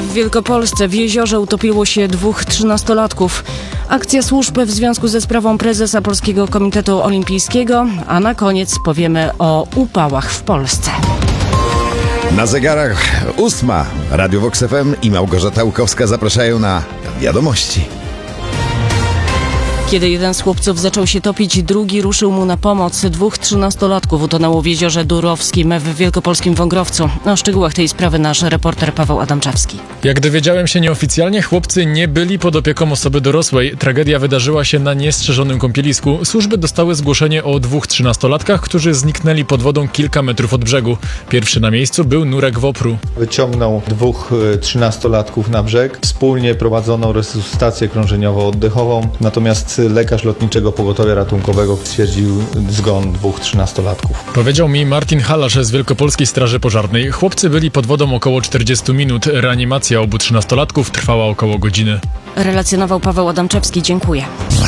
W Wielkopolsce w jeziorze utopiło się 2 13-latków. Akcja służb w związku ze sprawą prezesa Polskiego Komitetu Olimpijskiego, a na koniec powiemy o upałach w Polsce. Na zegarach 8. Radio Vox FM i Małgorzata Łukowska zapraszają na wiadomości. Kiedy jeden z chłopców zaczął się topić, drugi ruszył mu na pomoc. 2 13-latków utonęło w jeziorze Durowskim w wielkopolskim Wągrowcu. O szczegółach tej sprawy nasz reporter Paweł Adamczewski. Jak dowiedziałem się nieoficjalnie, chłopcy nie byli pod opieką osoby dorosłej. Tragedia wydarzyła się na niestrzeżonym kąpielisku. Służby dostały zgłoszenie o 2 13-latkach, którzy zniknęli pod wodą kilka metrów od brzegu. Pierwszy na miejscu był Nurek Wopru. Wyciągnął 2 13-latków na brzeg. Wspólnie prowadzono resuscytację krążeniowo-oddechową, natomiast lekarz Lotniczego Pogotowia Ratunkowego stwierdził zgon 2 13-latków. Powiedział mi Martin Halasz z Wielkopolskiej Straży Pożarnej. Chłopcy byli pod wodą około 40 minut. Reanimacja obu 13-latków trwała około godziny. Relacjonował Paweł Adamczewski. Dziękuję.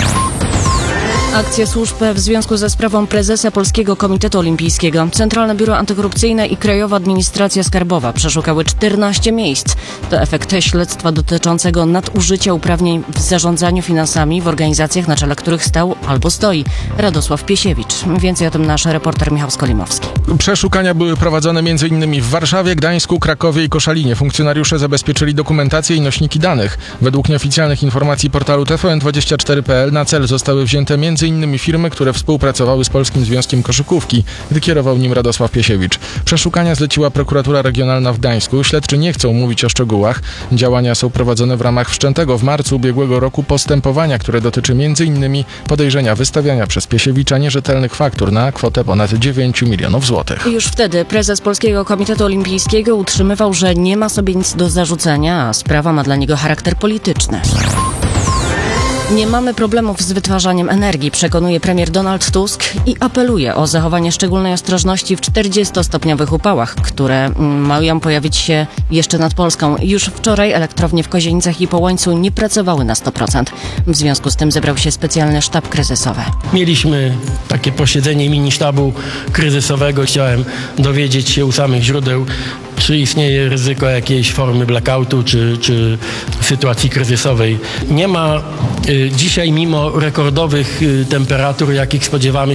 Akcja służb w związku ze sprawą prezesa Polskiego Komitetu Olimpijskiego. Centralne Biuro Antykorupcyjne i Krajowa Administracja Skarbowa przeszukały 14 miejsc. To efekt śledztwa dotyczącego nadużycia uprawnień w zarządzaniu finansami w organizacjach, na czele których stał albo stoi Radosław Piesiewicz. Więcej o tym nasz reporter Michał Skolimowski. Przeszukania były prowadzone m.in. w Warszawie, Gdańsku, Krakowie i Koszalinie. Funkcjonariusze zabezpieczyli dokumentację i nośniki danych. Według nieoficjalnych informacji portalu TVN24.pl na cel zostały wzięte m.in. firmy, które współpracowały z Polskim Związkiem Koszykówki, gdy kierował nim Radosław Piesiewicz. Przeszukania zleciła prokuratura regionalna w Gdańsku. Śledczy nie chcą mówić o szczegółach. Działania są prowadzone w ramach wszczętego w marcu ubiegłego roku postępowania, które dotyczy m.in. podejrzenia wystawiania przez Piesiewicza nierzetelnych faktur na kwotę ponad 9 milionów złotych. Już wtedy prezes Polskiego Komitetu Olimpijskiego utrzymywał, że nie ma sobie nic do zarzucenia, a sprawa ma dla niego charakter polityczny. Nie mamy problemów z wytwarzaniem energii, przekonuje premier Donald Tusk i apeluje o zachowanie szczególnej ostrożności w 40-stopniowych upałach, które mają pojawić się jeszcze nad Polską. Już wczoraj elektrownie w Kozienicach i Połańcu nie pracowały na 100%. W związku z tym zebrał się specjalny sztab kryzysowy. Mieliśmy takie posiedzenie mini sztabu kryzysowego. Chciałem dowiedzieć się u samych źródeł, czy istnieje ryzyko jakiejś formy blackoutu, czy sytuacji kryzysowej. Nie ma dzisiaj, mimo rekordowych temperatur, jakich spodziewamy